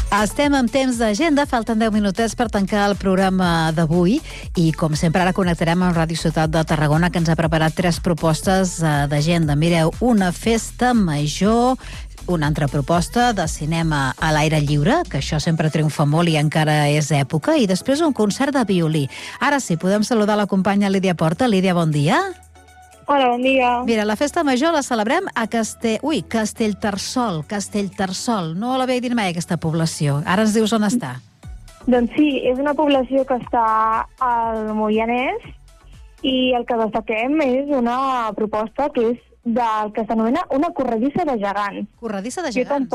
Estem en temps d'agenda, falten 10 minutets per tancar el programa d'avui i, com sempre, ara connectarem amb Ràdio Ciutat de Tarragona, que ens ha preparat 3 propostes d'agenda. Mireu, una festa major, una altra proposta de cinema a l'aire lliure, que això sempre triomfa molt i encara és època, i després un concert de violí. Ara sí, podem saludar la companya Lídia Porta. Lídia, bon dia. Hola, bon dia. Mira, la festa major la celebrem a Castellterçol. Castellterçol. No l'havia dit mai, aquesta població. Ara ens dius on està. Doncs sí, és una població que està al Moianès i el que destaquem és una proposta que és del que s'anomena una corredissa de gegants. Corredissa de gegants?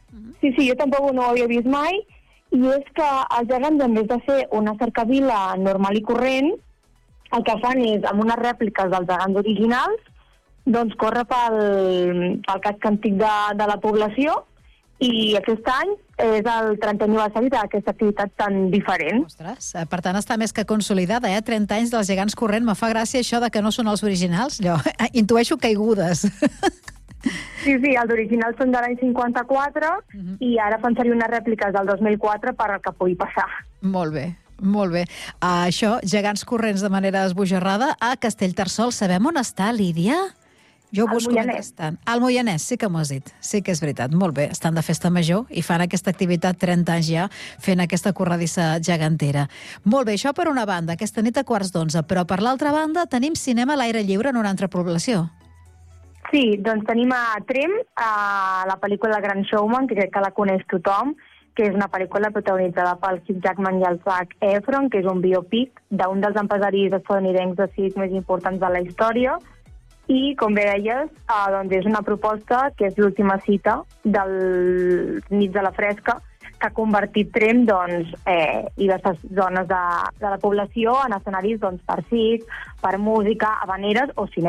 Jo tampoc no ho havia vist mai, i és que els gegants, en vez de fer una cercavila normal i corrent, el que fan és, amb unes rèpliques dels gegants originals, doncs córrer pel casc antic de la població, i aquest any és el 30è aniversari d'aquesta activitat tan diferent. Ostres, per tant està més que consolidada, 30 anys dels gegants corrent. Me fa gràcia això de que no són els originals. Jo intueixo caigudes. Sí, els originals són de l'any 54 i ara fan servir unes rèpliques del 2004 per al que pugui passar. Molt bé. Molt bé. Això, gegants corrents de manera esbojarrada a Castellterçol. Sabem on està, Lídia? Jo ho busco mentrestant. Al Moianès, sí que m'ho has dit. Sí que és veritat. Molt bé. Estan de festa major i fan aquesta activitat 30 anys ja, fent aquesta corredissa gegantera. Molt bé, això per una banda, aquesta nit a 11:15. Però per l'altra banda tenim cinema a l'aire lliure en una altra població. Sí, doncs tenim a Tremp, a la pel·lícula Gran Showman, que crec que la coneix tothom, que és una pel·lícula protagonitzada pel Hugh Jackman i el Zac Efron, que és un biopic d'un dels empresaris estadounidencs de circ més importants de la història. I, com bé deies, doncs és una proposta que és l'última cita del Nits de la Fresca, que ha convertit Tremp diverses zones de la població en escenaris per circ, per música, habaneres o cinema.